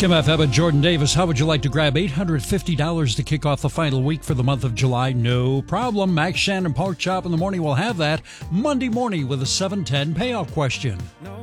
Kim FM and Jordan Davis, how would you like to grab $850 to kick off the final week for the month of July? No problem. Max Shannon Pork Chop in the Morning will have that Monday morning with a 7:10 payoff question.